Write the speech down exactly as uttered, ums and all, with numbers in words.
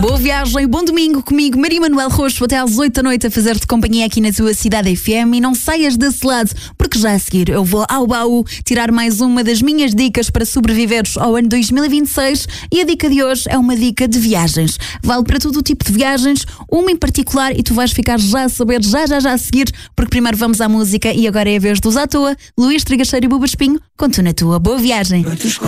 Boa viagem, bom domingo comigo, Maria Manuel Roxo, até às oito da noite a fazer-te companhia aqui na tua Cidade F M. E não saias desse lado, porque já a seguir eu vou ao baú tirar mais uma das minhas dicas para sobreviveres ao ano dois mil e vinte e seis. E a dica de hoje é uma dica de viagens. Vale para todo o tipo de viagens, uma em particular, e tu vais ficar já a saber, já já já a seguir, porque primeiro vamos à música e agora é a vez dos à toa, Luís Trigacheiro e Buba Espinho, com Tu na Tua. Boa viagem!